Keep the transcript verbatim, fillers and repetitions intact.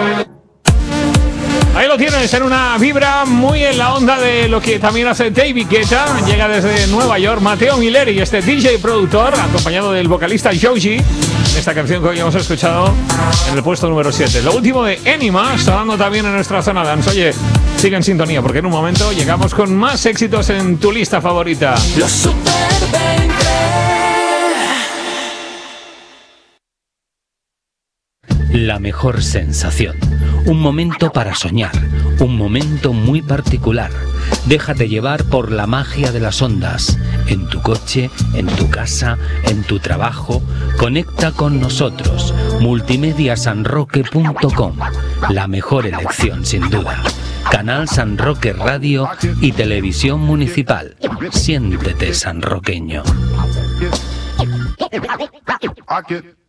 Ahí lo tienes, en una vibra muy en la onda de lo que también hace David Guetta. Llega desde Nueva York Matteo Milleri, este D J productor, acompañado del vocalista Joji, en esta canción que hoy hemos escuchado en el puesto número siete. Lo último de Enima, sonando también en nuestra zona dance. Oye, sigue en sintonía, porque en un momento llegamos con más éxitos en tu lista favorita. Los Super veinte. La mejor sensación. Un momento para soñar. Un momento muy particular. Déjate llevar por la magia de las ondas. En tu coche, en tu casa, en tu trabajo. Conecta con nosotros. multimedia san roque punto com. La mejor elección, sin duda. Canal San Roque Radio y Televisión Municipal. Siéntete sanroqueño.